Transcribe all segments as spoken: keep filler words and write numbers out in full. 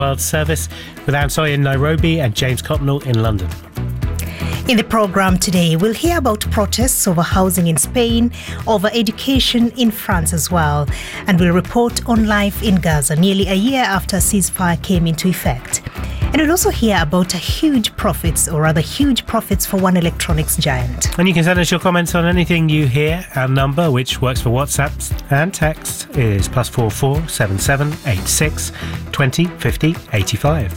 World Service with Ansoy in Nairobi and James Cotnell in London. In the programme today, we'll hear about protests over housing in Spain, over education in France as well, and we'll report on life in Gaza nearly a year after a ceasefire came into effect. And we'll also hear about a huge profits, or rather huge profits for one electronics giant. And you can send us your comments on anything you hear. Our number, which works for WhatsApp and text, is plus four four seven seven eight six twenty fifty eighty five.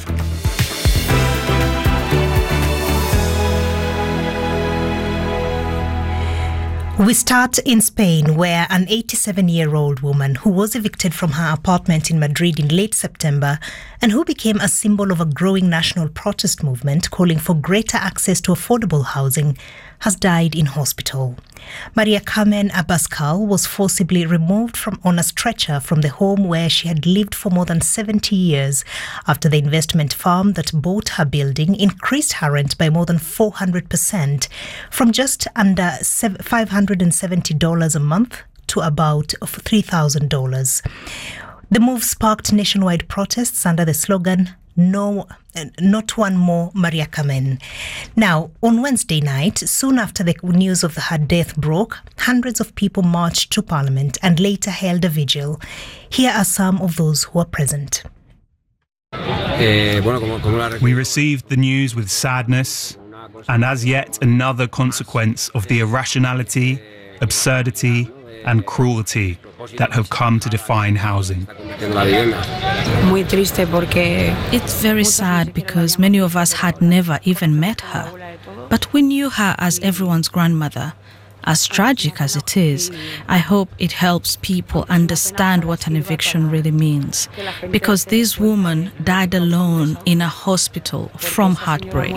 We start in Spain, where an eighty-seven-year-old woman who was evicted from her apartment in Madrid in late September and who became a symbol of a growing national protest movement calling for greater access to affordable housing has died in hospital. Maria Carmen Abascal was forcibly removed from on a stretcher from the home where she had lived for more than seventy years after the investment firm that bought her building increased her rent by more than four hundred percent from just under five hundred seventy dollars a month to about three thousand dollars. The move sparked nationwide protests under the slogan, No, not one more Maria Carmen. Now, on Wednesday night, soon after the news of her death broke, hundreds of people marched to Parliament and later held a vigil. Here are some of those who were present. We received the news with sadness and as yet another consequence of the irrationality, absurdity and cruelty that have come to define housing. It's very sad because many of us had never even met her, but we knew her as everyone's grandmother. As tragic as it is, I hope it helps people understand what an eviction really means, because this woman died alone in a hospital from heartbreak.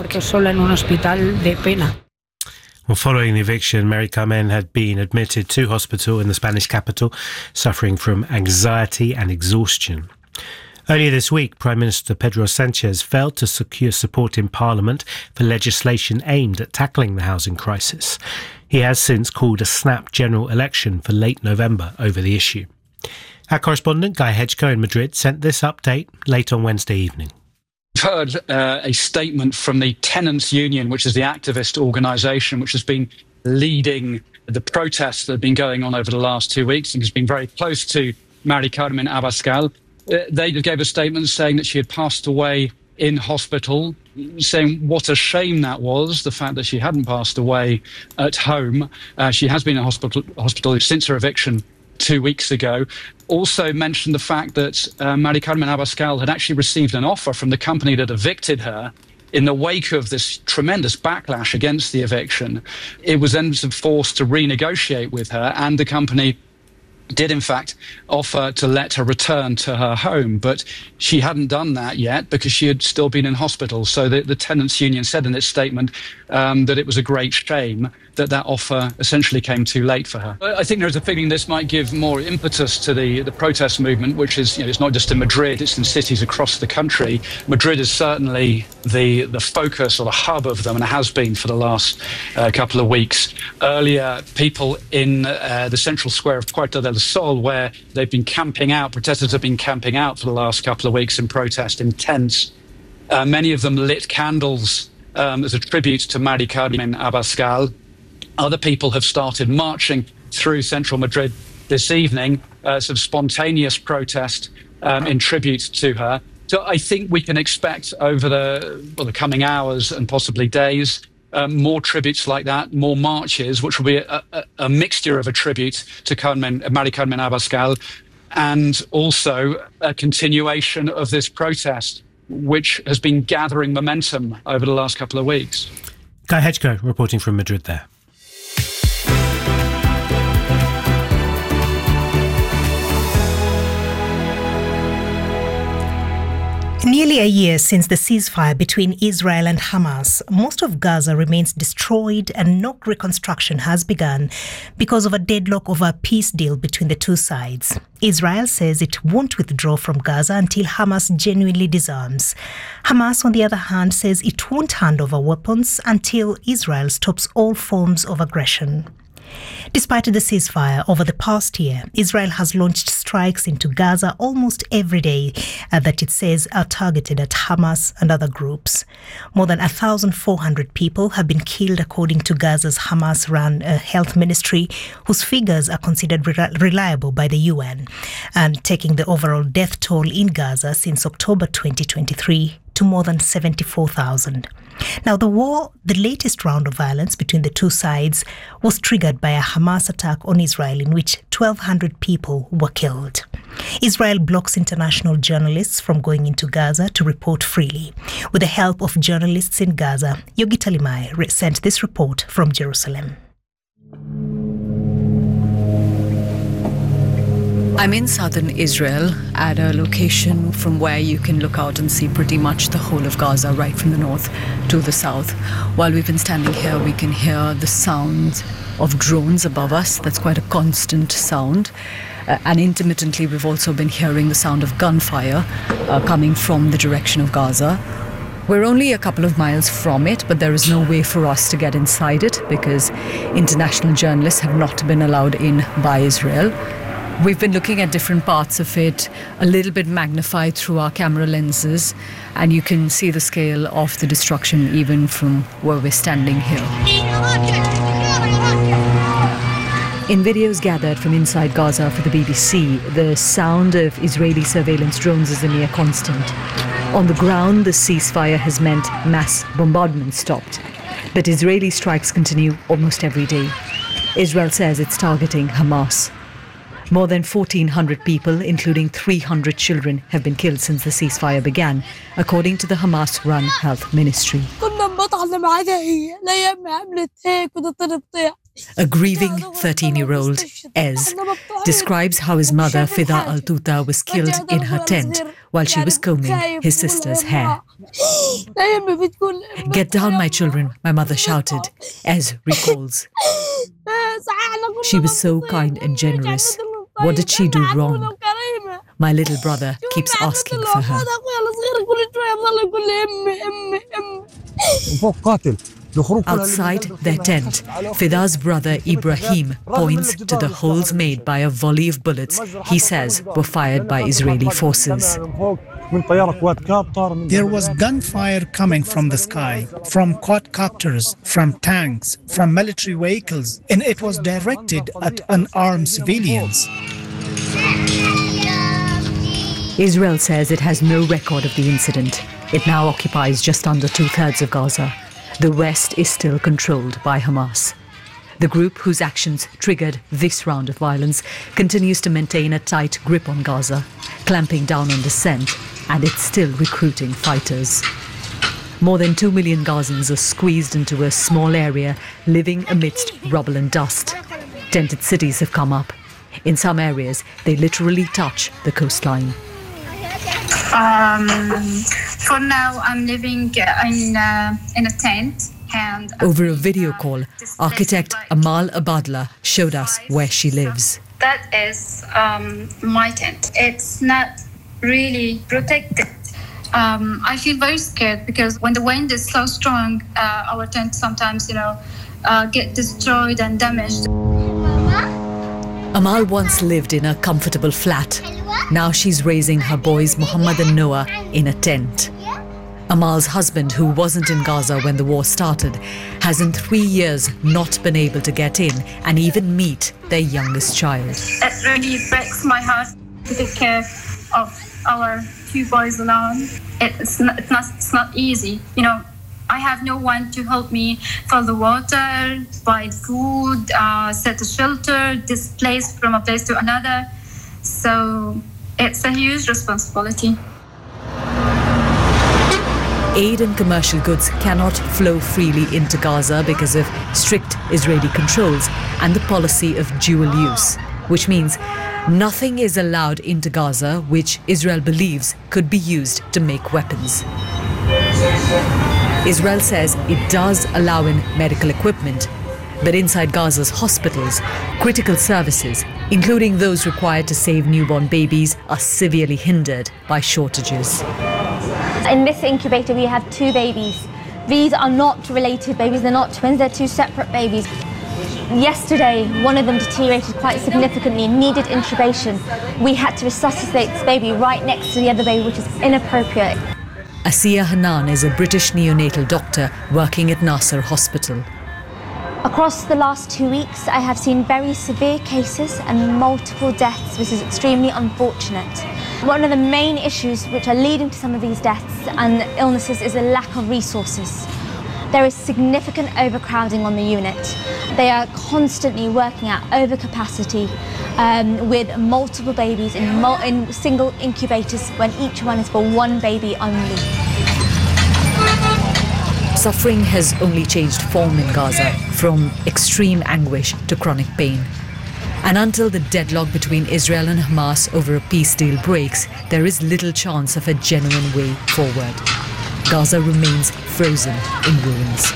Well, following the eviction, Maria Carmen had been admitted to hospital in the Spanish capital, suffering from anxiety and exhaustion. Earlier this week, Prime Minister Pedro Sanchez failed to secure support in Parliament for legislation aimed at tackling the housing crisis. He has since called a snap general election for late November over the issue. Our correspondent, Guy Hedgecoe in Madrid, sent this update late on Wednesday evening. We've heard uh, a statement from the Tenants Union, which is the activist organisation which has been leading the protests that have been going on over the last two weeks and has been very close to Maria Carmen Abascal. Uh, they gave a statement saying that she had passed away in hospital, saying what a shame that was, the fact that she hadn't passed away at home. Uh, she has been in hospital, hospital since her eviction two weeks ago. Also mentioned the fact that uh, Maria Carmen Abascal had actually received an offer from the company that evicted her in the wake of this tremendous backlash against the eviction. It was then forced to renegotiate with her, and the company did in fact offer to let her return to her home, but she hadn't done that yet because she had still been in hospital. So the, the Tenants Union said in its statement um, that it was a great shame that that offer essentially came too late for her. I think there's a feeling this might give more impetus to the, the protest movement, which is, you know, it's not just in Madrid, it's in cities across the country. Madrid is certainly the, the focus or the hub of them, and it has been for the last uh, couple of weeks. Earlier, people in uh, the central square of Puerta del Sol, where they've been camping out, protesters have been camping out for the last couple of weeks in protest in tents. Uh, many of them lit candles um, as a tribute to Maria Carmen Abascal. Other people have started marching through central Madrid this evening, uh, sort of spontaneous protest um, in tribute to her. So I think we can expect over the, well, the coming hours and possibly days, um, more tributes like that, more marches, which will be a, a, a mixture of a tribute to Carmen, Maria Carmen Abascal, and also a continuation of this protest, which has been gathering momentum over the last couple of weeks. Guy Hedgecoe reporting from Madrid there. Nearly a year since the ceasefire between Israel and Hamas, most of Gaza remains destroyed and no reconstruction has begun because of a deadlock over a peace deal between the two sides. Israel says it won't withdraw from Gaza until Hamas genuinely disarms. Hamas, on the other hand, says it won't hand over weapons until Israel stops all forms of aggression. Despite the ceasefire over the past year, Israel has launched strikes into Gaza almost every day uh, that it says are targeted at Hamas and other groups. More than one thousand four hundred people have been killed according to Gaza's Hamas-run uh, health ministry, whose figures are considered re- reliable by the U N, and taking the overall death toll in Gaza since October twenty twenty-three to more than seventy-four thousand. Now, the war, the latest round of violence between the two sides, was triggered by a Hamas attack on Israel in which twelve hundred people were killed. Israel blocks international journalists from going into Gaza to report freely. With the help of journalists in Gaza, Yogi Talimai sent this report from Jerusalem. I'm in southern Israel at a location from where you can look out and see pretty much the whole of Gaza, right from the north to the south. While we've been standing here, we can hear the sound of drones above us. That's quite a constant sound. Uh, and intermittently, we've also been hearing the sound of gunfire uh, coming from the direction of Gaza. We're only a couple of miles from it, but there is no way for us to get inside it because international journalists have not been allowed in by Israel. We've been looking at different parts of it, a little bit magnified through our camera lenses, and you can see the scale of the destruction even from where we're standing here. In videos gathered from inside Gaza for the B B C, the sound of Israeli surveillance drones is a near constant. On the ground, the ceasefire has meant mass bombardment stopped, but Israeli strikes continue almost every day. Israel says it's targeting Hamas. More than fourteen hundred people, including three hundred children, have been killed since the ceasefire began, according to the Hamas-run health ministry. A grieving thirteen-year-old, Ez, describes how his mother, Fida Al-Tuta, was killed in her tent while she was combing his sister's hair. "Get down, my children," my mother shouted, Ez recalls. "She was so kind and generous. What did she do wrong?" My little brother keeps asking for her. Outside their tent, Fida's brother Ibrahim points to the holes made by a volley of bullets he says were fired by Israeli forces. There was gunfire coming from the sky, from quadcopters, from tanks, from military vehicles, and it was directed at unarmed civilians. Israel says it has no record of the incident. It now occupies just under two-thirds of Gaza. The rest is still controlled by Hamas. The group whose actions triggered this round of violence continues to maintain a tight grip on Gaza, clamping down on dissent, and it's still recruiting fighters. More than two million Gazans are squeezed into a small area, living amidst rubble and dust. Tented cities have come up. In some areas, they literally touch the coastline. Um, for now, I'm living in, uh, in a tent. And Over a video call, architect Amal Abadla showed us where she lives. That is um, my tent. It's not really protected. Um, I feel very scared because when the wind is so strong, uh, our tent sometimes, you know, uh, get destroyed and damaged. Amal once lived in a comfortable flat. Now she's raising her boys Muhammad and Noah in a tent. Amal's husband, who wasn't in Gaza when the war started, has in three years not been able to get in and even meet their youngest child. It really breaks my heart to take care of our two boys alone. It's not, it's not, it's not easy. You know, I have no one to help me fill the water, buy food, uh, set a shelter, displace from a place to another. So it's a huge responsibility. Aid and commercial goods cannot flow freely into Gaza because of strict Israeli controls and the policy of dual use, which means nothing is allowed into Gaza which Israel believes could be used to make weapons. Israel says it does allow in medical equipment, but inside Gaza's hospitals, critical services, including those required to save newborn babies, are severely hindered by shortages. In this incubator, we have two babies. These are not related babies, they're not twins, they're two separate babies. yesterday, one of them deteriorated quite significantly and needed intubation. We had to resuscitate this baby right next to the other baby, which is inappropriate. Asiya Hanan is a British neonatal doctor working at Nasser Hospital. Across the last two weeks, I have seen very severe cases and multiple deaths, which is extremely unfortunate. One of the main issues which are leading to some of these deaths and illnesses is a lack of resources. There is significant overcrowding on the unit. They are constantly working at overcapacity um, with multiple babies in, mul- in single incubators when each one is for one baby only. Suffering has only changed form in Gaza, from extreme anguish to chronic pain. And until the deadlock between Israel and Hamas over a peace deal breaks, there is little chance of a genuine way forward. Gaza remains frozen in ruins.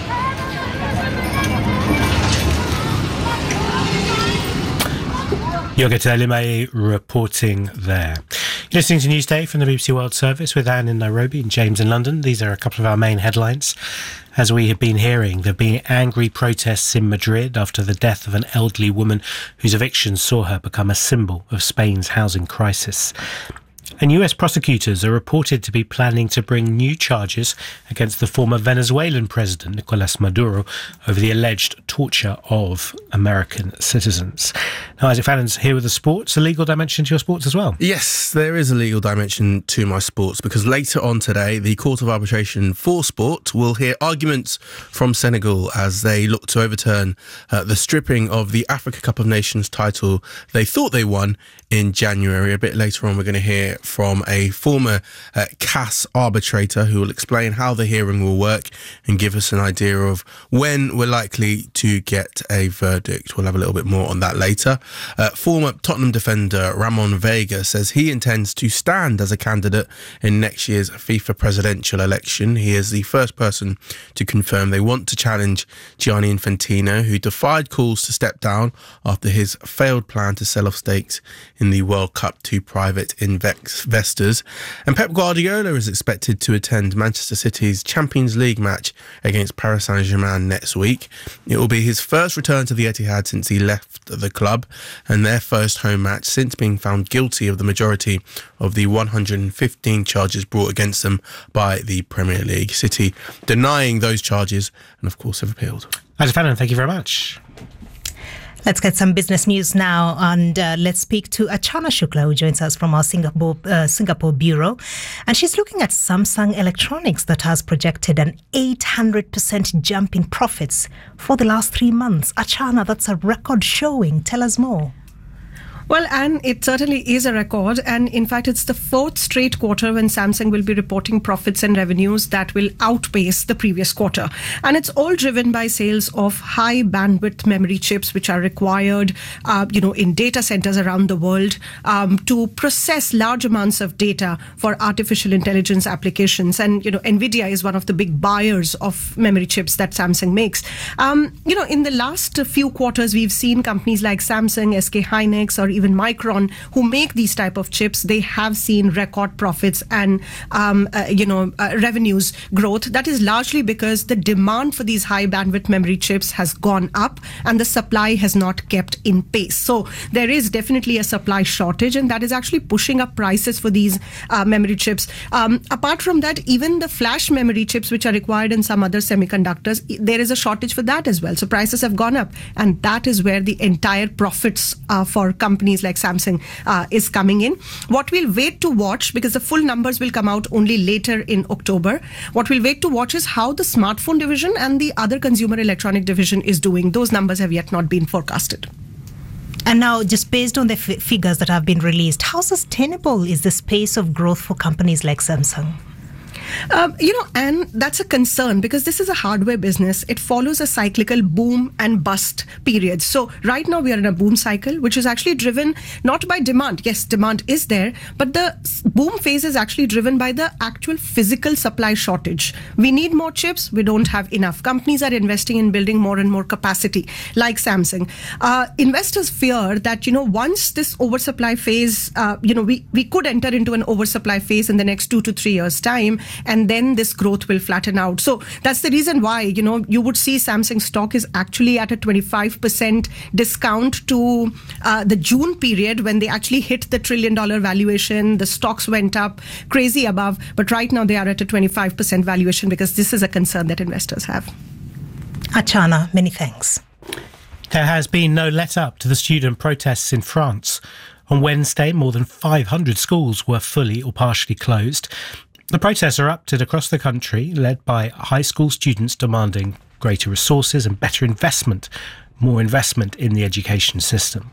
Yogita Lime reporting there. You're listening to Newsday from the B B C World Service with Anne in Nairobi and James in London. These are a couple of our main headlines. As we have been hearing, there have been angry protests in Madrid after the death of an elderly woman whose eviction saw her become a symbol of Spain's housing crisis. And U S prosecutors are reported to be planning to bring new charges against the former Venezuelan president, Nicolas Maduro, over the alleged torture of American citizens. Now, Isaac Fallon's here with the sports. A legal dimension to your sports as well? Yes, there is a legal dimension to my sports, because later on today, the Court of Arbitration for Sport will hear arguments from Senegal as they look to overturn uh, the stripping of the Africa Cup of Nations title they thought they won in January. A bit later on, we're going to hear from a former uh, C A S arbitrator who will explain how the hearing will work and give us an idea of when we're likely to get a verdict. We'll have a little bit more on that later. Uh, former Tottenham defender Ramon Vega says he intends to stand as a candidate in next year's FIFA presidential election. He is the first person to confirm they want to challenge Gianni Infantino, who defied calls to step down after his failed plan to sell off stakes in the World Cup to private investors. And Pep Guardiola is expected to attend Manchester City's Champions League match against Paris Saint-Germain next week. It will be his first return to the Etihad since he left the club, and their first home match since being found guilty of the majority of the one hundred fifteen charges brought against them by the Premier League. City denying those charges and, of course, have appealed. Isaac Fallon, thank you very much. Let's get some business news now, and uh, let's speak to Achana Shukla, who joins us from our Singapore uh, Singapore bureau. And she's looking at Samsung Electronics that has projected an eight hundred percent jump in profits for the last three months. Achana, that's a record showing. Tell us more. Well, Anne, it certainly is a record. And in fact, it's the fourth straight quarter when Samsung will be reporting profits and revenues that will outpace the previous quarter. And it's all driven by sales of high bandwidth memory chips, which are required, uh, you know, in data centers around the world um, to process large amounts of data for artificial intelligence applications. And, you know, NVIDIA is one of the big buyers of memory chips that Samsung makes. Um, you know, in the last few quarters, we've seen companies like Samsung, S K Hynix, or even Micron, who make these type of chips, they have seen record profits and, um, uh, you know, uh, revenues growth. That is largely because the demand for these high bandwidth memory chips has gone up and the supply has not kept in pace. So there is definitely a supply shortage, and that is actually pushing up prices for these uh, memory chips. Um, apart from that, even the flash memory chips, which are required in some other semiconductors, there is a shortage for that as well. So prices have gone up, and that is where the entire profits uh, for companies like Samsung uh, is coming in. What we'll wait to watch, because the full numbers will come out only later in October, what we'll wait to watch is how the smartphone division and the other consumer electronic division is doing. Those numbers have yet not been forecasted. And now, just based on the f- figures that have been released, how sustainable is the pace of growth for companies like Samsung? Um, you know, and that's a concern because this is a hardware business. It follows a cyclical boom and bust period. So right now we are in a boom cycle, which is actually driven not by demand. Yes, demand is there, but the boom phase is actually driven by the actual physical supply shortage. We need more chips. We don't have enough. Companies are investing in building more and more capacity, like Samsung. Uh, investors fear that, you know, once this oversupply phase, uh, you know, we, we could enter into an oversupply phase in the next two to three years' time. and then this growth will flatten out. So that's the reason why, you know, you would see Samsung stock is actually at a twenty-five percent discount to uh, the June period when they actually hit the trillion dollar valuation. The stocks went up crazy above, but right now they are at a twenty-five percent valuation because this is a concern that investors have. Achana, many thanks. There has been no let-up to the student protests in France. On Wednesday, more than five hundred schools were fully or partially closed. The protests erupted across the country, led by high school students demanding greater resources and better investment, more investment in the education system.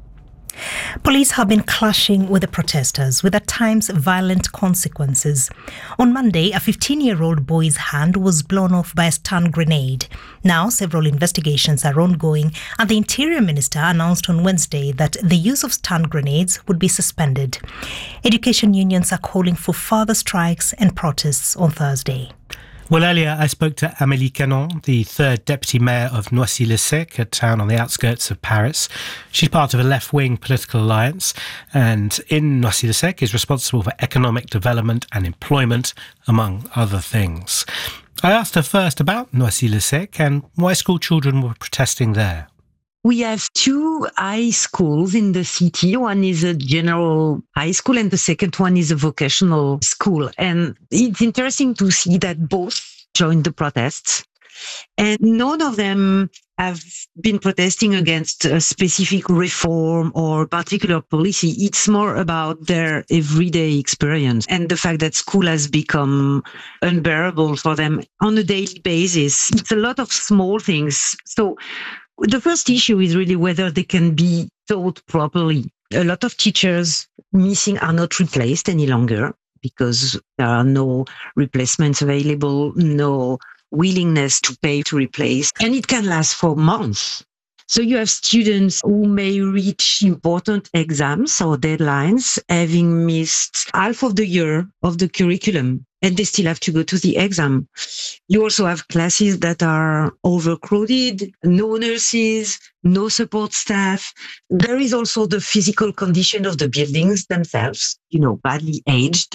Police have been clashing with the protesters, with at times violent consequences. On Monday, a fifteen-year-old boy's hand was blown off by a stun grenade. Now, several investigations are ongoing, and the Interior Minister announced on Wednesday that the use of stun grenades would be suspended. Education unions are calling for further strikes and protests on Thursday. Well, earlier I spoke to Amélie Canon, the third deputy mayor of Noisy-le-Sec, a town on the outskirts of Paris. She's part of a left-wing political alliance, and in Noisy-le-Sec is responsible for economic development and employment, among other things. I asked her first about Noisy-le-Sec and why school children were protesting there. We have two high schools in the city. One is a general high school and the second one is a vocational school. And it's interesting to see that both joined the protests. And none of them have been protesting against a specific reform or particular policy. It's more about their everyday experience and the fact that school has become unbearable for them on a daily basis. It's a lot of small things. So the first issue is really whether they can be taught properly. A lot of teachers missing are not replaced any longer because there are no replacements available, no willingness to pay to replace, and it can last for months. So you have students who may reach important exams or deadlines having missed half of the year of the curriculum, and they still have to go to the exam. You also have classes that are overcrowded, no nurses, no support staff. There is also the physical condition of the buildings themselves, you know, badly aged.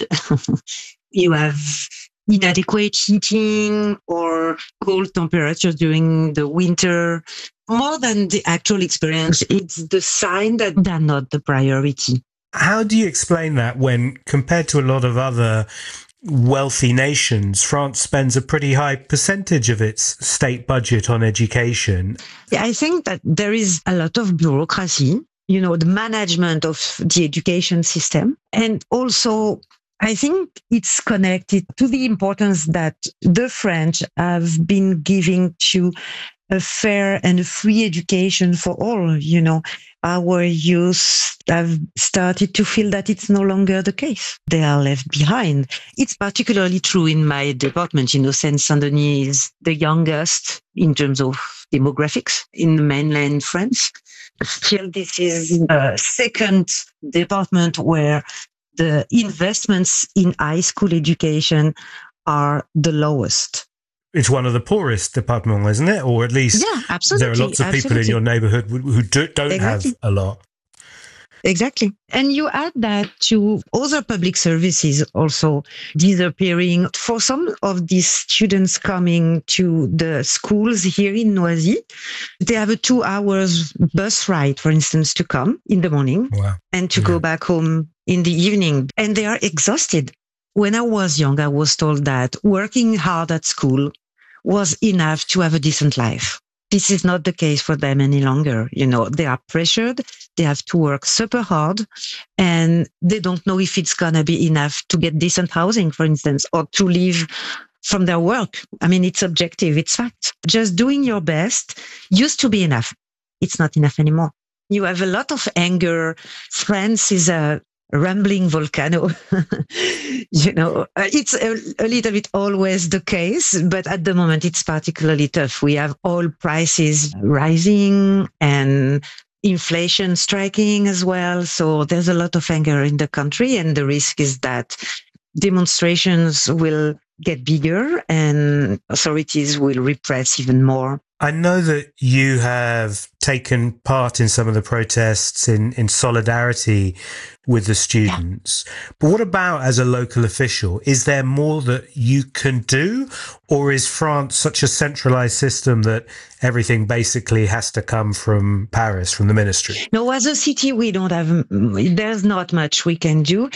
You have inadequate heating or cold temperatures during the winter. More than the actual experience, it's the sign that they're not the priority. How do you explain that when, compared to a lot of other wealthy nations, France spends a pretty high percentage of its state budget on education? I think that there is a lot of bureaucracy, you know, the management of the education system. And also, I think it's connected to the importance that the French have been giving to a fair and a free education for all. You know, our youth have started to feel that it's no longer the case. They are left behind. It's particularly true in my department. You know, Seine-Saint-Denis is the youngest in terms of demographics in mainland France. Still, this is a second department where the investments in high school education are the lowest. It's one of the poorest departments, isn't it? Or at least yeah, absolutely, there are lots of absolutely. people in your neighborhood who do, don't exactly. have a lot. Exactly. And you add that to other public services also disappearing. For some of these students coming to the schools here in Noisy, they have a two hours bus ride, for instance, to come in the morning wow. and to yeah. go back home in the evening. And they are exhausted. When I was young, I was told that working hard at school was enough to have a decent life. This is not the case for them any longer. You know, they are pressured. They have to work super hard and they don't know if it's going to be enough to get decent housing, for instance, or to live from their work. I mean, it's objective. It's fact. Just doing your best used to be enough. It's not enough anymore. You have a lot of anger. France is a rambling volcano. You know, it's a, a little bit always the case, but at the moment it's particularly tough. We have oil prices rising and inflation striking as well. So there's a lot of anger in the country, and the risk is that demonstrations will get bigger and authorities will repress even more I know that you have taken part in some of the protests in, in solidarity with the students. Yeah. But what about as a local official? Is there more that you can do? Or is France such a centralized system that everything basically has to come from Paris, from the ministry? No, as a city, we don't have, there's not much we can do.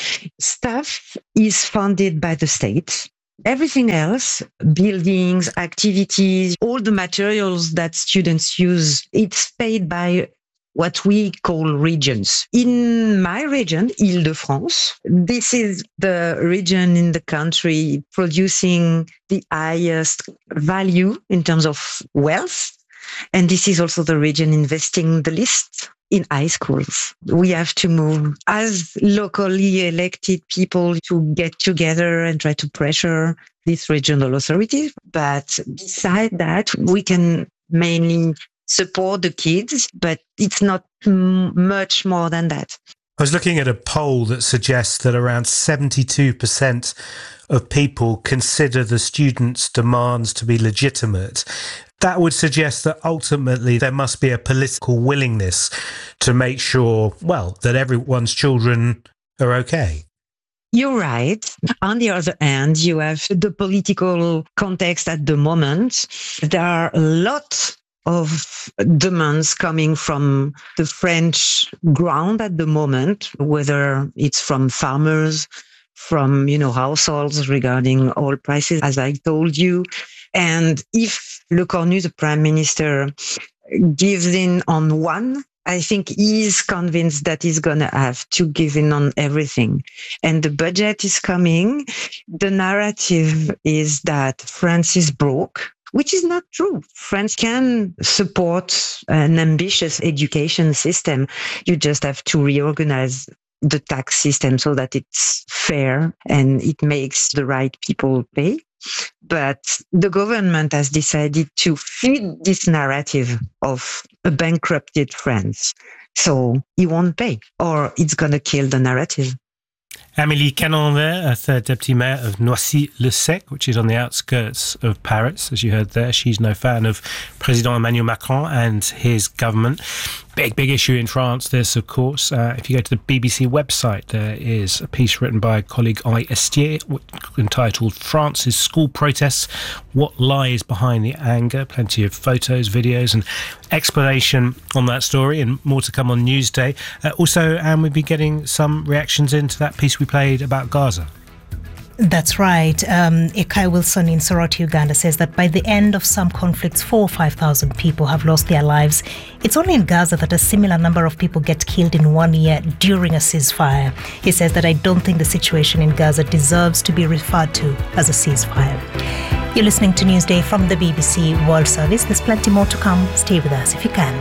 Staff is funded by the state. Everything else, buildings, activities, all the materials that students use, it's paid by what we call regions. In my region, Île-de-France, this is the region in the country producing the highest value in terms of wealth. And this is also the region investing the least in high schools. We have to move as locally elected people to get together and try to pressure these regional authorities. But beside that, we can mainly support the kids, but it's not m- much more than that. I was looking at a poll that suggests that around seventy-two percent of people consider the students' demands to be legitimate. That would suggest that ultimately there must be a political willingness to make sure, well, that everyone's children are okay. You're right. On the other hand, you have the political context at the moment. There are a lot of demands coming from the French ground at the moment, whether it's from farmers, from, you know, households regarding oil prices, as I told you. And if Le Cornu, the prime minister, gives in on one, I think he's convinced that he's going to have to give in on everything. And the budget is coming. The narrative is that France is broke, which is not true. France can support an ambitious education system. You just have to reorganize the tax system so that it's fair and it makes the right people pay. But the government has decided to feed this narrative of a bankrupted France. So he won't pay, or it's going to kill the narrative. Amélie Canonver, a third deputy mayor of Noisy-le-Sec, which is on the outskirts of Paris, as you heard there. She's no fan of President Emmanuel Macron and his government. Big, big issue in France, this, of course. Uh, if you go to the B B C website, there is a piece written by colleague Henri Estier entitled France's School Protests, What Lies Behind the Anger? Plenty of photos, videos and explanation on that story, and more to come on Newsday. Uh, also, and we've been getting some reactions into that piece we played about Gaza. That's right. Um, Ekai Wilson in Soroti, Uganda says that by the end of some conflicts, four or five thousand people have lost their lives. It's only in Gaza that a similar number of people get killed in one year during a ceasefire. He says that I don't think the situation in Gaza deserves to be referred to as a ceasefire. You're listening to Newsday from the B B C World Service. There's plenty more to come. Stay with us if you can.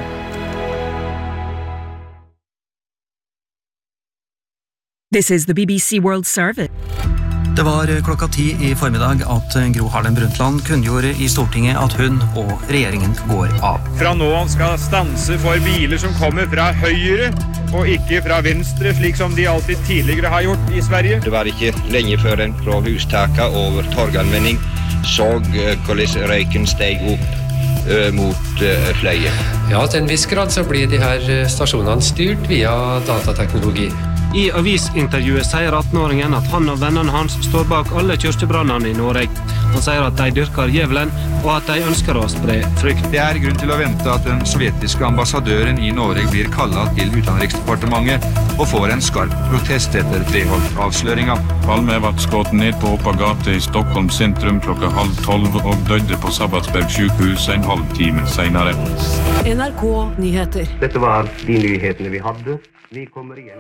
This is the B B C World Service. Det var klokka ti i formiddag at Gro Harlem Brundtland kunngjorde i Stortinget at hun og regjeringen går av. Fra nå av skal stanse for biler som kommer fra høyre og ikke fra venstre, slik som de alltid tidligere har gjort i Sverige. Det var ikke lenge før en fra hustaket over Torgallmenning så hvordan røyken steg opp mot fløyet. Ja, til en viss grad så blir de her stasjonene styrt via datateknologi. I avisintervjuet sier attenåringen at han og vennene hans står bak alle kyrkjebrannene i Norge. Han sier at de dyrker djevelen, og at de ønsker å spre frykt. Det er grunn til å vente at den sovjetiske ambassadøren i Norge blir kallet til Utenriksdepartementet og får en skarp protest etter Treholt-avsløringen. Palme ble skutt ned på Åpa gate i Stockholm sentrum klokka halv tolv og døde på Sabbatsberg sykehus en halv time senere. N R K Nyheter. Dette var de nyhetene vi hadde. Vi kommer igjen.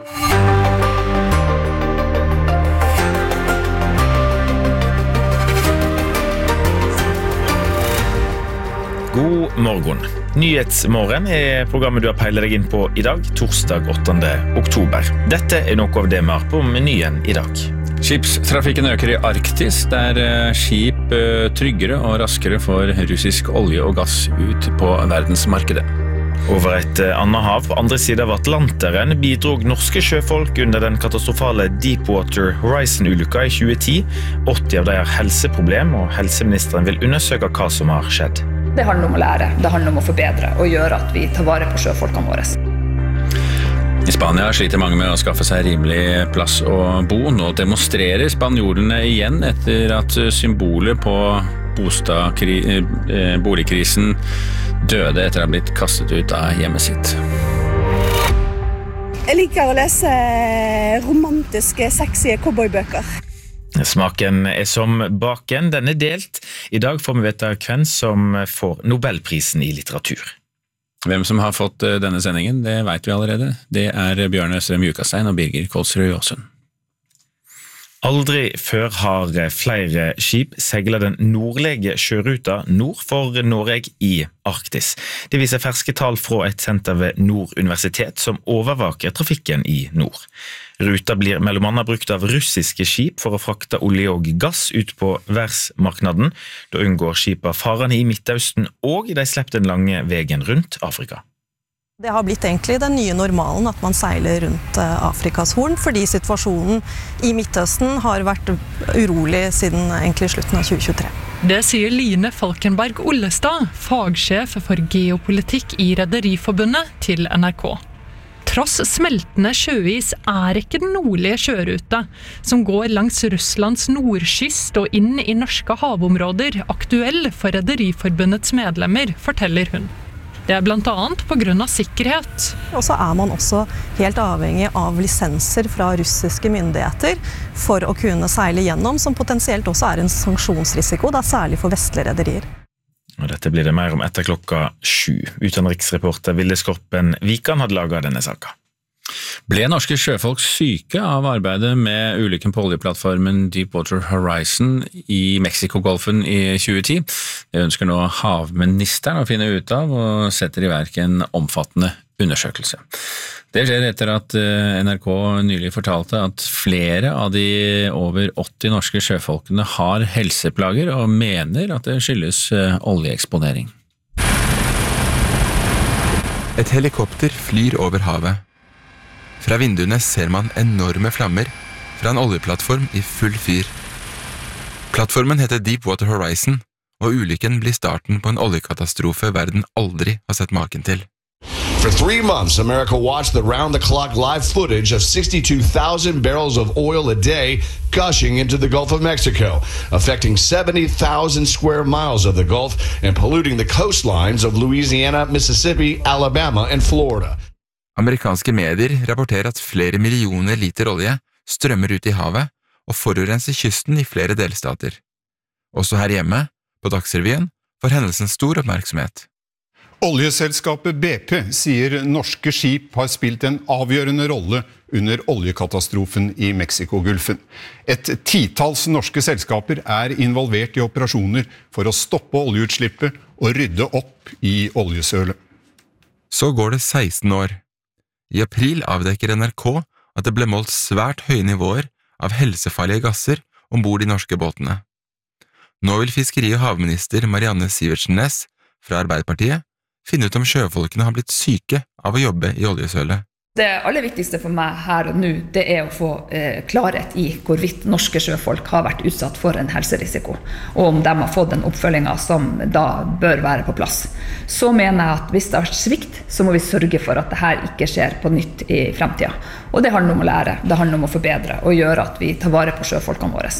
God morgen. Nyhetsmorgen er programmet du har peilet deg inn på i dag, torsdag åttende oktober. Dette er noe av det vi har på menyen i dag. Skipstrafikken øker i Arktis, der skip tryggere og raskere får russisk olje og gass ut på verdensmarkedet. Over et annet hav på andre siden av Atlanteren bidrog norske sjøfolk under den katastrofale Deepwater Horizon-ulykka i tjue ti. åtti av de har helseproblem, og helseministeren vil undersøke hva som har skjedd. Det handler om å lære, det handler om å forbedre og gjøre at vi tar vare på sjøfolkene våre. I Spania sliter mange med å skaffe seg rimelig plass å bo. Nå demonstrerer spanjolene igjen etter at symbolet på bostadkri- eh, boligkrisen døde etter å ha blitt kastet ut av hjemmet sitt. Jeg liker å lese romantiske, sexy cowboybøker. Smaken er som baken, den er delt. I dag får vi vite hvem som får Nobelprisen i litteratur. Hvem som har fått denne sendingen, det vet vi allerede. Det er Bjørn Østrem Jukastein og Birger Kolsrud Jåsund. Aldri før har flere skip seglet den nordlige sjøruta nord for Norge i Arktis. Det viser ferske tall fra et senter ved Nord Universitet som overvaker trafikken i nord. Ruta blir mellom annet brukt av russiske skip for å frakte olje og gass ut på verdensmarknaden. Da unngår skipene farene i Midtøsten, og de slipper den lange veien rundt Afrika. Det har blitt egentlig den nye normalen at man seiler rundt Afrikas horn, fordi situasjonen i Midtøsten har vært urolig siden egentlig slutten av tjue tjuetre. Det sier Line Falkenberg Ollestad, fagsjef for geopolitikk i Rederiforbundet til N R K. Tross smeltende sjøis er ikke den nordlige sjøruta, som går langs Russlands nordkyst og inn i norske havområder, aktuell for Rederiforbundets medlemmer, forteller hun. Det er blant annet på grunn av sikkerhet. Og så er man også helt avhengig av lisenser fra russiske myndigheter for å kunne seile gjennom, som potensielt også er en sanksjonsrisiko, da særlig for vestlige rederier. Og dette blir det mer om etter klokka sju. Utenriksreporter Ville Skorpen Vikan hadde laget denne saken. Ble norske sjøfolk syke av arbeidet med ulykken på oljeplattformen Deepwater Horizon i Mexikogolfen i tjue ti? Det ønsker nå havministeren å finne ut av og setter i verk en omfattende undersøkelse. Det skjer etter at N R K nylig fortalte at flere av de over åtti norske sjøfolkene har helseplager og mener at det skyldes oljeeksponering. Et helikopter flyr over havet. Fra vinduene ser man enorme flammer fra en oljeplattform i full fyr. Plattformen heter Deepwater Horizon, og ulykken blir starten på en oljekatastrofe verden aldri har sett maken til. For three months, America watched the round-the-clock live footage of sixty-two thousand barrels of oil a day gushing into the Gulf of Mexico, affecting seventy thousand square miles of the Gulf and polluting the coastlines of Louisiana, Mississippi, Alabama and Florida. Amerikanske medier rapporterer at flere millioner liter olje strømmer ut i havet og forurenser kysten i flere delstater. Også her hjemme, på Dagsrevyen, får hendelsen stor oppmerksomhet. Oljeselskapet B P sier norske skip har spilt en avgjørende rolle under oljekatastrofen i Mexikogolfen. Et titalls norske selskaper er involvert i operasjoner for å stoppe oljeutslippet og rydde opp i oljesølet. Så går det seksten år. I april avdekker N R K at det ble målt svært høye nivåer av helsefarlige gasser ombord de norske båtene. Nå vil fiskeri- og havminister Marianne Sivertsen Næss fra Arbeiderpartiet finne ut om sjøfolkene har blitt syke av å jobbe i oljesølet. Det aller viktigste for meg her og nå, det er å få eh, klarhet i hvorvidt norske sjøfolk har vært utsatt for en helserisiko, og om de har fått den oppfølgingen som da bør være på plass. Så mener jeg at hvis det har vært svikt, så må vi sørge for at dette ikke skjer på nytt i fremtiden. Og det handler om å lære, det handler om å forbedre, og gjøre at vi tar vare på sjøfolkene våre.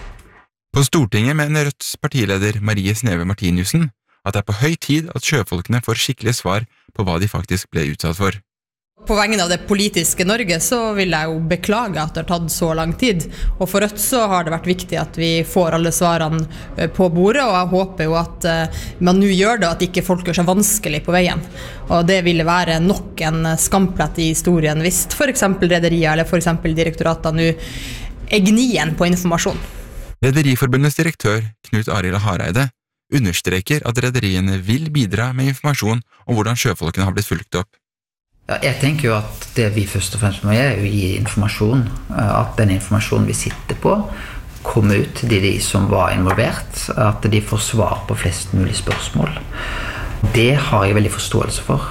På Stortinget mener Rødts partileder Marie Sneve Martinussen at det er på høy tid at sjøfolkene får skikkelige svar på hva de faktisk ble utsatt for. På vegne av det politiske Norge så vil jeg jo beklage at det har tatt så lang tid, og for Rødt så har det vært viktig at vi får alle svarene på bordet, og jeg håper jo at man nå gjør det, at ikke folk gjør seg vanskelig på veien. Og det ville være nok en skamplett i historien hvis for eksempel rederier eller for eksempel direktorater nå er gnien på informasjon. Rederiforbundets direktør Knut Arild Hareide understreker at rederiene vil bidra med informasjon om hvordan sjøfolkene har blitt fulgt opp. Ja, jeg tenker jo at det vi først og fremst må gjøre er å gi informasjon, at den informasjonen vi sitter på kommer ut til de som var involvert, at de får svar på flest mulig spørsmål. Det har jeg veldig forståelse for.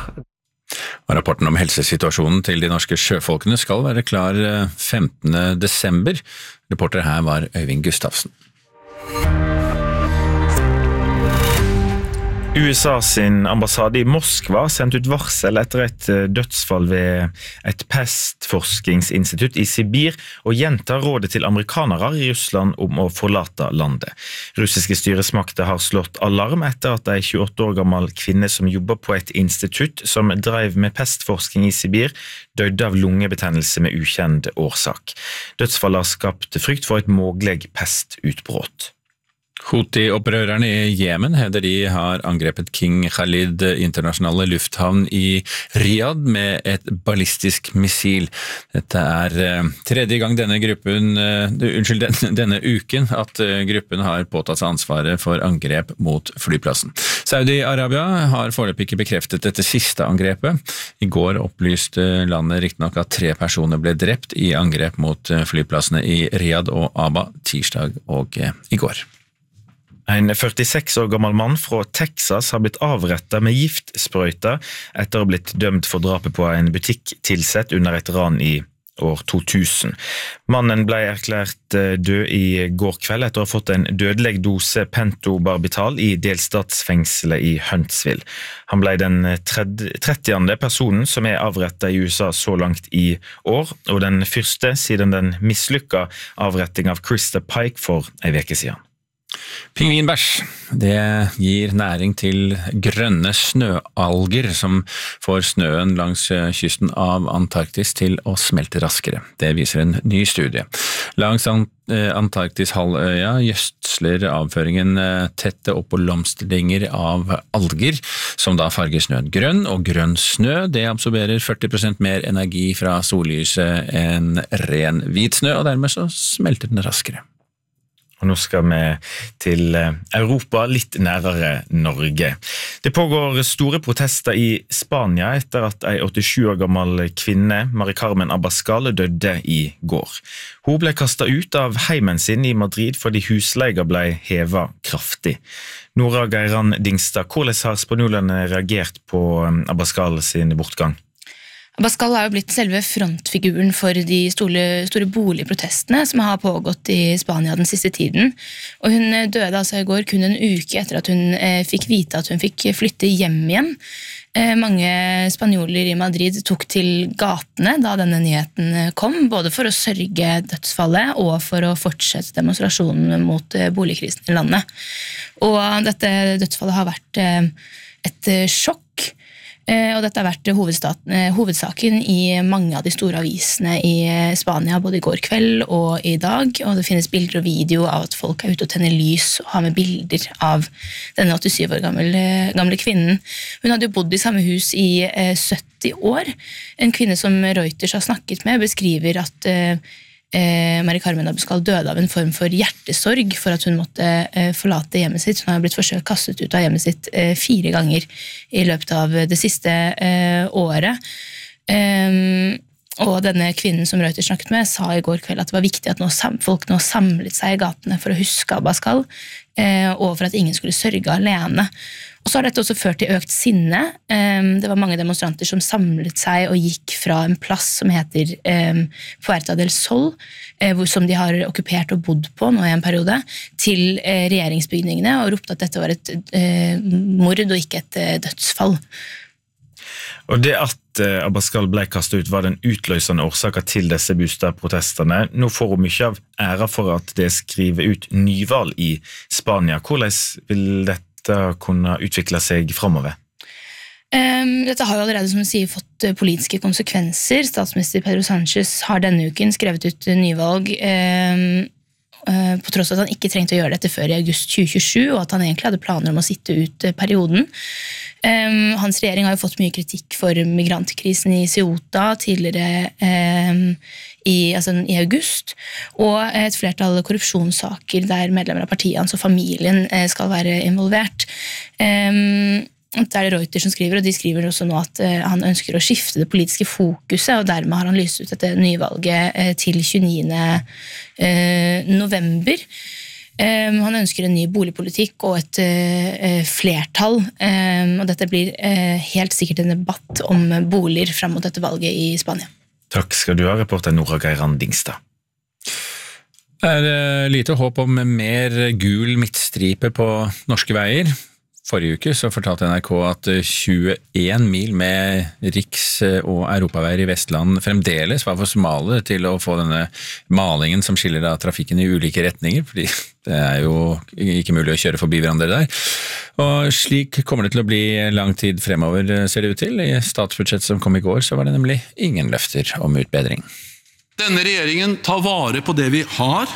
Og rapporten om helsesituasjonen til de norske sjøfolkene skal være klar femtende desember. Reporter her var Øyvind Gustavsen. U S A sin ambassade i Moskva sendte ut varsel etter et dødsfall ved et pestforskningsinstitutt i Sibir og gjentar rådet til amerikanere i Russland om å forlate landet. Russiske styresmakter har slått alarm etter at en tjueåtte år gammel kvinne som jobber på et institutt som drev med pestforskning i Sibir, døde av lungebetennelse med ukjent årsak. Dødsfallet har skapt frykt for et mulig pestutbrudd. Houthi-opprørerne i Jemen hevder de har angrepet King Khalid internasjonale lufthavn i Riyadh med et ballistisk missil. Dette er tredje gang denne gruppen, uh, unnskyld, denne, denne uken at uh, gruppen har påtatt seg ansvaret for angrep mot flyplassen. Saudi-Arabia har foreløpig ikke bekreftet dette siste angrepet. I går opplyste landet riktignok at tre personer ble drept i angrep mot flyplassene i Riyadh og Aba tirsdag og uh, i går. En førtiseks år gammel mann fra Texas har blitt avrettet med giftsprøyter etter å ha blitt dømt for drapet på en butikktilsett under et ran i år to tusen. Mannen ble erklært død i går kveld etter å ha fått en dødelig dose pentobarbital i delstatsfengselet i Huntsville. Han ble den trettiende personen som er avrettet i U S A så langt i år, og den første siden den mislykka avretting av Krista Pike for en veke siden. Pingvinbæsj, det gir næring til grønne snøalger som får snøen langs kysten av Antarktis til å smelte raskere. Det viser en ny studie. Langs Antarktis-halvøya gjødsler avføringen tette opp på blomstringer av alger, som da farger snøen grønn, og grønn snø det absorberer førti prosent mer energi fra sollyset enn ren hvit snø, og dermed så smelter den raskere. Og nå skal vi til Europa, litt nærere Norge. Det pågår store protester i Spania etter at en åttisju år gammel kvinne, Mari Carmen Abascal, døde i går. Hun ble kastet ut av heimen sin i Madrid fordi husleia ble hevet kraftig. Nora Geiran Dingstad, hvordan har spanjolene reagert på Abascal sin bortgang? Abascal er jo blitt selve frontfiguren for de store, store boligprotestene som har pågått i Spania den siste tiden. Og hun døde altså i går kun en uke etter at hun eh, fikk vite at hun fikk flytte hjem igjen. Eh, mange spanjoler i Madrid tok til gatene da denne nyheten kom, både for å sørge dødsfallet og for å fortsette demonstrasjonen mot eh, boligkrisen i landet. Og dette dødsfallet har vært eh, et sjokk. Og dette har vært hovedsaken i mange av de store avisene i Spania, både i går kveld og i dag, og det finnes bilder og video av at folk er ute og tenner lys og har med bilder av denne åttisyv år gamle, gamle kvinnen. Hun hadde jo bodd i samme hus i sytti år. En kvinne som Reuters har snakket med beskriver at Eh, Mari Carmen Abascal døde av en form for hjertesorg for at hun måtte eh, forlate hjemmet sitt. Hun har blitt forsøkt kastet ut av hjemmet sitt eh, fire ganger i løpet av det siste eh, året. Um, og denne kvinnen som Reuters snakket med sa i går kveld at det var viktig at nå sam- folk nå samlet seg i gatene for å huske Abascal, eh, og for at ingen skulle sørge alene. Og så har dette også ført til økt sinne. Det var mange demonstranter som samlet seg og gikk fra en plass som heter Puerta del Sol, som de har okkupert og bodd på nå i en periode, til regjeringsbygningene og ropte at dette var et mord og ikke et dødsfall. Og det at Abascal ble kastet ut var den utløsende årsaken til disse bostadprotestene. Nå får hun mye av æra for at det skriver ut nyvalg i Spania. Hvordan vil dette kunne utvikle seg fremover? Um, dette har jo allerede, som du sier, fått politiske konsekvenser. Statsminister Pedro Sánchez har denne uken skrevet ut nyvalg um, uh, på tross av at han ikke trengte å gjøre dette før i august tjue tjuesju, og at han egentlig hadde planer om å sitte ut perioden. Um, hans regjering har jo fått mye kritikk for migrantkrisen i Ceuta tidligere um, I, altså, i august, og et flertall korrupsjonssaker der medlemmer av partiet hans og familien eh, skal være involvert. Um, det er det Reuters som skriver, og de skriver også nå at eh, han ønsker å skifte det politiske fokuset, og dermed har han lyst ut dette nyvalget eh, til tjueniende eh, november. Um, han ønsker en ny boligpolitikk og et uh, flertall, um, og dette blir uh, helt sikkert en debatt om boliger frem mot dette valget i Spania. Takk skal du ha, reporter Nora Geiran Dingstad. Det er lite håp om mer gul midtstripe på norske veier. Forrige uke så fortalte NRK at tjueen mil med riks- og europaveier i Vestland fremdeles var for smale til å få denne malingen som skiller av trafikken i ulike retninger, fordi det er jo ikke mulig å kjøre forbi hverandre der. Og slik kommer det til å bli lang tid fremover, ser det ut til. I statsbudsjettet som kom i går, så var det nemlig ingen løfter om utbedring. Denne regjeringen tar vare på det vi har,